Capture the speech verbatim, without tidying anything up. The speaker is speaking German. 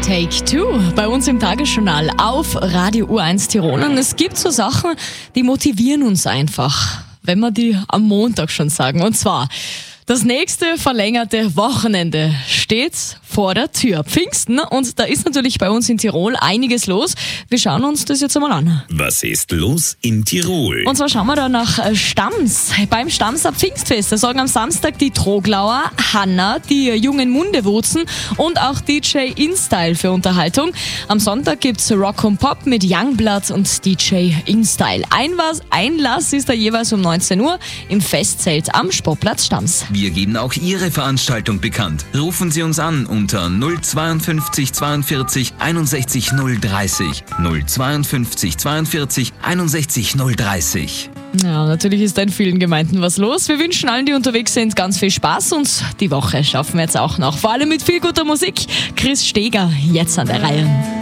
Take Two bei uns im Tagesjournal auf Radio U eins Tirol. Und es gibt so Sachen, die motivieren uns einfach, wenn wir die am Montag schon sagen. Und zwar, das nächste verlängerte Wochenende steht vor der Tür. Pfingsten, und da ist natürlich bei uns in Tirol einiges los. Wir schauen uns das jetzt einmal an. Was ist los in Tirol? Und zwar schauen wir da nach Stams. Beim Stamser Pfingstfest, da sorgen am Samstag die Troglauer, Hanna, die jungen Mundewurzen und auch D J InStyle für Unterhaltung. Am Sonntag gibt's Rock und Pop mit Youngblood und D J InStyle. Einlass, Einlass ist da jeweils um neunzehn Uhr im Festzelt am Sportplatz Stams. Wir geben auch Ihre Veranstaltung bekannt. Rufen Sie uns an unter null zweiundfünfzig zweiundvierzig einundsechzig null dreißig. null zweiundfünfzig zweiundvierzig einundsechzig null dreißig. Ja, natürlich ist da in vielen Gemeinden was los. Wir wünschen allen, die unterwegs sind, ganz viel Spaß, und die Woche schaffen wir jetzt auch noch. Vor allem mit viel guter Musik. Chris Steger jetzt an der Reihe.